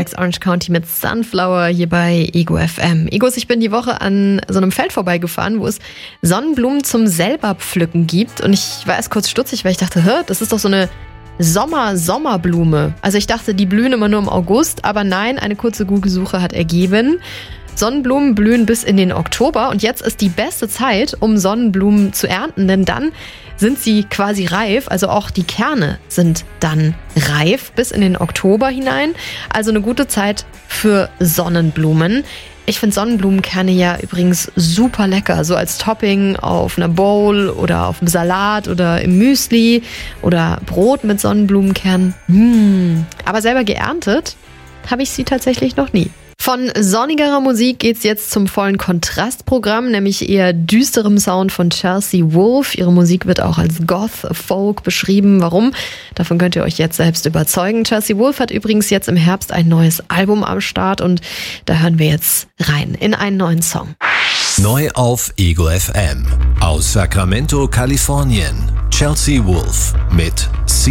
Rex Orange County mit Sunflower hier bei Ego FM. Egos, ich bin die Woche an so einem Feld vorbeigefahren, wo es Sonnenblumen zum selber pflücken gibt. Und ich war erst kurz stutzig, weil ich dachte, das ist doch so eine Sommerblume. Also ich dachte, die blühen immer nur im August, aber nein, eine kurze Google-Suche hat ergeben: Sonnenblumen blühen bis in den Oktober und jetzt ist die beste Zeit, um Sonnenblumen zu ernten, denn dann sind sie quasi reif, also auch die Kerne sind dann reif bis in den Oktober hinein, also eine gute Zeit für Sonnenblumen. Ich finde Sonnenblumenkerne ja übrigens super lecker, so als Topping auf einer Bowl oder auf einem Salat oder im Müsli oder Brot mit Sonnenblumenkernen. Aber selber geerntet habe ich sie tatsächlich noch nie. Von sonnigerer Musik geht's jetzt zum vollen Kontrastprogramm, nämlich eher düsterem Sound von Chelsea Wolfe. Ihre Musik wird auch als Goth-Folk beschrieben. Warum? Davon könnt ihr euch jetzt selbst überzeugen. Chelsea Wolfe hat übrigens jetzt im Herbst ein neues Album am Start und da hören wir jetzt rein in einen neuen Song. Neu auf Ego FM. Aus Sacramento, Kalifornien. Chelsea Wolfe mit